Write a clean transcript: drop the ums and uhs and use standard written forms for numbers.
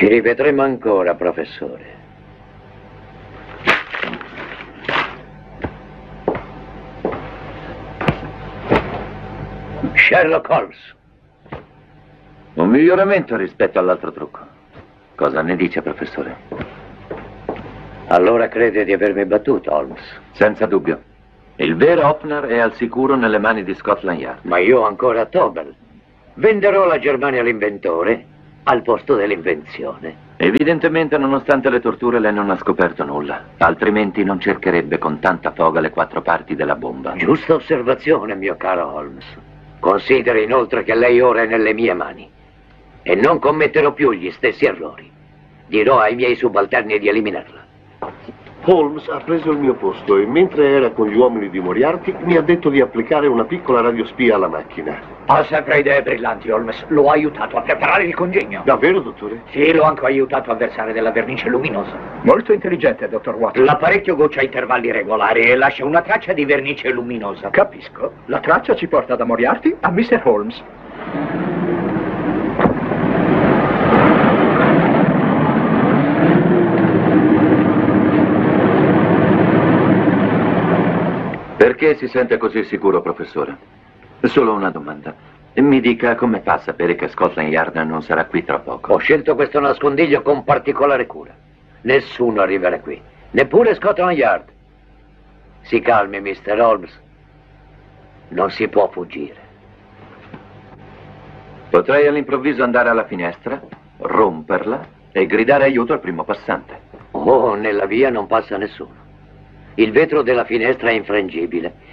Ci rivedremo ancora, professore. Sherlock Holmes. Un miglioramento rispetto all'altro trucco. Cosa ne dice, professore? Allora crede di avermi battuto, Holmes? Senza dubbio. Il vero Hoffner è al sicuro nelle mani di Scotland Yard. Ma io ho ancora Tobel. Venderò la Germania all'inventore al posto dell'invenzione. Evidentemente, nonostante le torture, lei non ha scoperto nulla. Altrimenti non cercherebbe con tanta foga le 4 parti della bomba. Giusta osservazione, mio caro Holmes. Consideri inoltre che lei ora è nelle mie mani e non commetterò più gli stessi errori. Dirò ai miei subalterni di eliminarla. Holmes ha preso il mio posto e mentre era con gli uomini di Moriarty mi ha detto di applicare una piccola radiospia alla macchina. Ha sempre idee brillanti, Holmes. L'ho aiutato a preparare il congegno. Davvero, dottore? Sì, l'ho anche aiutato a versare della vernice luminosa. Molto intelligente, dottor Watson. L'apparecchio goccia a intervalli regolari e lascia una traccia di vernice luminosa. Capisco. La traccia ci porta da Moriarty a Mr. Holmes. Perché si sente così sicuro, professore? Solo una domanda. Mi dica come fa a sapere che Scotland Yard non sarà qui tra poco? Ho scelto questo nascondiglio con particolare cura. Nessuno arriverà qui, neppure Scotland Yard. Si calmi, Mr. Holmes. Non si può fuggire. Potrei all'improvviso andare alla finestra, romperla e gridare aiuto al primo passante. Oh, nella via non passa nessuno. Il vetro della finestra è infrangibile